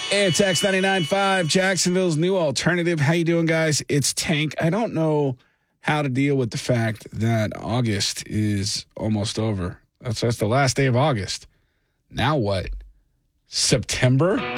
It's X99.5, Jacksonville's new alternative. How you doing, guys? It's Tank. I don't know how to deal with the fact that August is almost over. That's the last day of August. Now what? September?